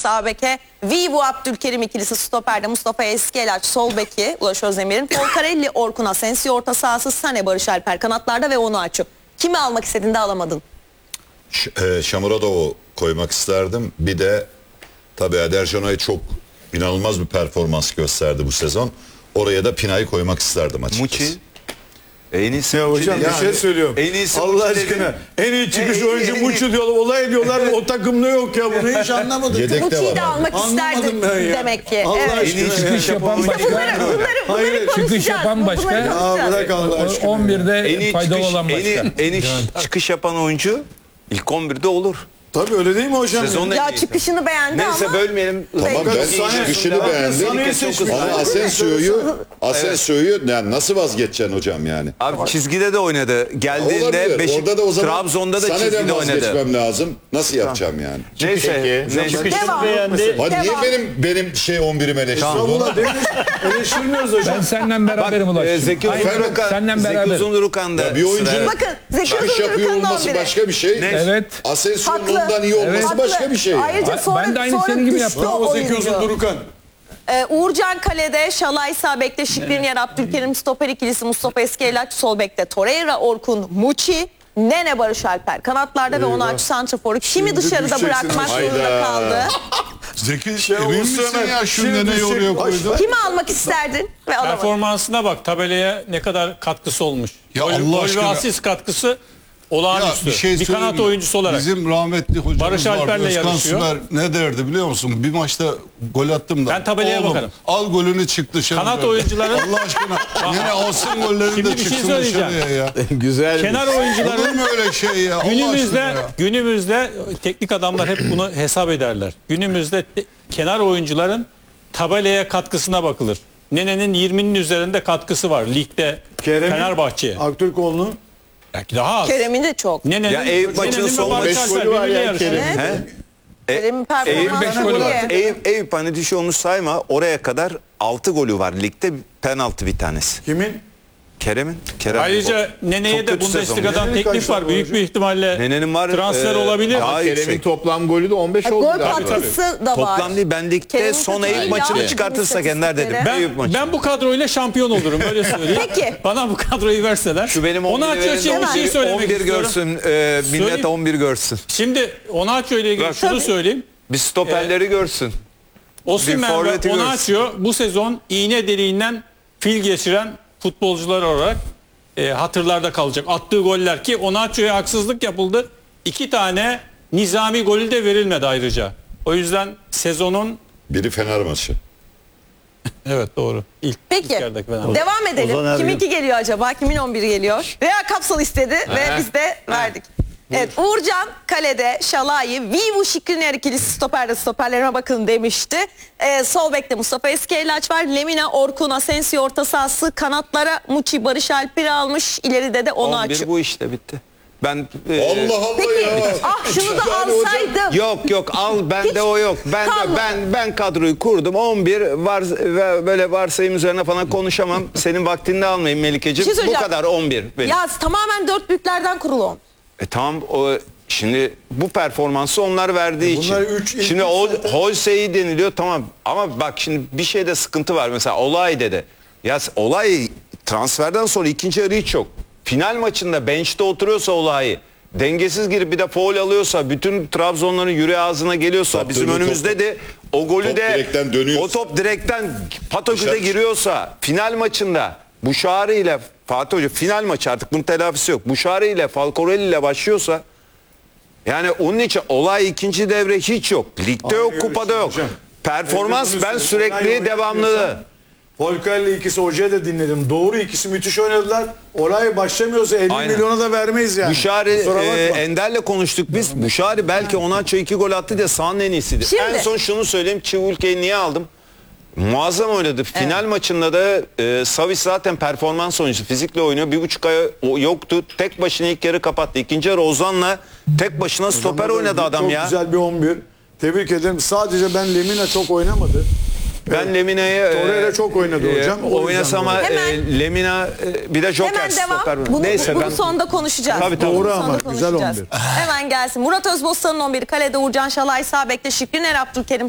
sağ beke, Vivu Abdülkerim ikilisi stoperde, Mustafa Eskiyelaç sol beki, Ulaş Özdemir'in, Folcarelli, Orkun Asensio orta sahası, Sane, Barış Alper kanatlarda ve Onuachu. Kimi almak istediğinde alamadın? Şamuradov'u koymak isterdim. Bir de tabii Eder Canay çok inanılmaz bir performans gösterdi bu sezon. Oraya da Pina'yı koymak isterdim açıkçası. Muçi. En iyisi Ya Muçi hocam dedi. bir şey söylüyorum. En iyisi Allah Muçi aşkına. dedi. En iyi çıkış oyuncu Muçi diyorlar. Olay ediyorlar. O takımda yok ya. Bunu hiç anlamadım. Yedekte Muçi'yi de var. almak Anlamadım isterdin ben ya. demek ki. Allah Evet. aşkına. Çıkış yapan başka. Bunları Hayır, konuşacağız. çıkış yapan başka. Bunları Ya konuşacağız. bırak Allah aşkına. 11'de faydalı olan başka. En iyi çıkış yapan oyuncu ilk 11'de olur. Tabii öyle değil mi hocam? Sezonda Ya en iyisi. çıkışını beğendi Neyse ama. bölmeyelim. Tamam, ben çıkışını beğendim. Ama Asensio'yu yani nasıl vazgeçeceksin hocam yani? Abi çizgide de oynadı. Geldiğinde Olabilir. Orada da o zaman Trabzon'da da Sané'den çizgide oynadı. vazgeçmem lazım. Nasıl yapacağım yani? Neyse. Devam. Hadi niye Devam. benim 11'im eleştiriyorsun? Estağfurullah eleştirmiyoruz hocam. Ben senden beraberim Ulaş. Zeki Hayır, senden beraber. Uzun Durukan da. Ya bir oyuncunun Bakın Zeki çıkış yapıyor Uzundurkan'ın olması 11'i. başka bir şey. Evet. Asensio'nun Haklı. ondan iyi olması Haklı. başka bir şey. Ayrıca sonra, Ben de aynı sonra senin gibi düştü yaptım. Bravo Zeki oyuncu. Uzundurukan. Uğurcan kalede, Şalay sağ bekte, Şikrinyer, Abdülkerim stoper ikilisi, Mustafa Eskiyelaç sol bekte, Torreira, Orkun, Muçi, Nene, Barış Alper kanatlarda ve Onuachu santraforu. Kimi Şimdi dışarıda düşeceksin bırakmak aşağı. zorunda kaldı? Zeki olsun emin misin hemen. ya Şimdi şimdi ne oraya koydun? Kimi almak isterdin ve alamadın? Performansına bak, tabelaya ne kadar katkısı olmuş. Ya Gol Allah ve aşkına. asist katkısı olağanüstü. Ya bir bir kanat söyleyeyim mi? oyuncusu olarak. Bizim rahmetli hocamız Barış vardı. Alper'le Özkan yarışıyor. Sümer ne derdi biliyor musun? Bir maçta gol attım da. Ben tabelaya "Oğlum, bakarım." Al golünü çık dışarı. Kanat derdi. oyuncuların- Allah aşkına. Yine alsın gollerini Şimdi de bir şey çıksın söyleyeceğim. dışarıya ya. Güzel. Kenar Olur oyuncuların mu öyle şey ya? Allah aşkına ya. günümüzde teknik adamlar hep bunu hesap ederler. Günümüzde kenar oyuncuların tabelaya katkısına bakılır. Nene'nin 20'nin üzerinde katkısı var ligde Fenerbahçe'ye. Aktürkoğlu'nun. Belki daha az. Kerem'in de çok. Nene'nin, Ya Eyüp maçının Nene'nin ve son Barış 5 Alper golü var birbiriyle ya yarışıyor. Kerem'in. Kerem'in performansı golü var. iyi. Eyüp hani düşü onu sayma. Oraya kadar 6 golü var ligde, penaltı bir tanesi. Kimin? Kerem Ayrıca Nene'ye Çok de kötü sezon. Bundesliga'dan Nene'nin teklif kaç var. tane Büyük golcü? bir ihtimalle Nene'nin var, transfer olabilir. daha Kerem'in yüksek. toplam golü de 15 oldu Gol galiba. katkısı da var. Toplam değil, ben ligde Kerem'in son kötü Eyüp değil maçını ya. çıkartırsak Ender dedim. Ben- Eyüp maçı. Ben bu kadroyla şampiyon olurum, öyle söyleyeyim. Peki. Bana bu kadroyu verseler. Şu benim Onu 11'i açıyor, verin, bir şey söylemek 11 istiyorum. görsün. Millet Söyleyeyim. 11 görsün. Şimdi Onaçio ile ilgili şunu söyleyeyim. Bir stoperleri görsün. Bir Osimhen forveti ve görsün. Onaçio bu sezon iğne deliğinden fil geçiren futbolcular olarak hatırlarda kalacak. Attığı goller, ki Onaçio'ya haksızlık yapıldı. 2 tane nizami golü de verilmedi ayrıca. O yüzden sezonun Biri Fener maçı. evet doğru. Peki yerdeki Fenerbahçe. devam edelim. Ozan Ergin. Kiminki geliyor acaba? Kimin 11'i geliyor? Real Kapsal istedi ve biz de verdik. Evet, Uğurcan kalede, Şalay'ı, Vivu Şikrinyer ikilisi stoperde, stoperlerime bakın demişti. Sol bekte Mustafa Eskiyelaç var. Lemina, Orkun, Asensio orta sahası, kanatlara Muçi, Barış Alper'i almış. İleride de 11 Onuachu. bu işte bitti. Ben Allah Allah Peki, ya. şunu da Yani hocam- alsaydım. yok al, bende Hiç o yok. kalmadı. Ben kadroyu kurdum. 11 var ve böyle varsayım üzerine falan konuşamam. Senin vaktini de almayayım Melikeciğim. Bir şey Bu söyleyeceğim. kadar 11 benim. Ya tamamen dört büyüklerden kurulu on. Tamam, şimdi bu performansı onlar verdiği için. Bunlar üç ilk Şimdi üç zaten. Holsey'i deniliyor, tamam, ama bak şimdi bir şeyde sıkıntı var. Mesela Olay'da da. Ya Olay transferden sonra ikinci yarı hiç yok. Final maçında bench'te oturuyorsa Olay'ı, dengesiz girip bir de faul alıyorsa, bütün Trabzonların yüreği ağzına geliyorsa, Top bizim dönüyor, önümüzde top- de o golü top de direkten dönüyorsa. o top direkten Patokü'de Dışarı- giriyorsa, final maçında Buşari ile Fatih Hoca, final maçı artık bunun telafisi yok. Buşari ile Falcorelli ile başlıyorsa, yani onun için Olay ikinci devre hiç yok. Ligde yok, kupada yok. hocam. Performans, Bunu ben söyleyeyim. sürekli Olay devamlılığı. oynatıyorsan, Folker'le ikisi hocaya da dinledim. Doğru, ikisi müthiş oynadılar. Olay başlamıyorsa 50 Aynen. milyona da vermeyiz yani. Buşari, Kusura bakma. Ender'le konuştuk biz. Buşari belki Onaçio 2 gol attı diye sahanın en iyisiydi. Şimdi- En son şunu söyleyeyim. Çivulke'yi niye aldım? Muazzam oynadı. Final maçında da Savic zaten performans oyuncusu. Fizikle oynuyor. 1,5 ay yoktu. Tek başına ilk yarı kapattı. İkinci yarı Ozan'la tek başına stoper oynadı adam Çok ya. güzel bir 11. Tebrik ederim. Sadece ben Lemina çok oynamadı. Ben Lemina'yı Torreira çok oynadı hocam. O yüzden oynasa ama dolayı. Hemen- Lemina bir de Joker Hemen stoper. devam. Bunu, Neyse bunu ben sonda konuşacağız. Tabii, tabii. Doğru Bunu ama, sonda güzel konuşacağız. 11. Hemen gelsin. Murat Özbostan'ın 11'i kalede, Uğurcan Şalay sağ bekte, Şikrinyer, Abdülkerim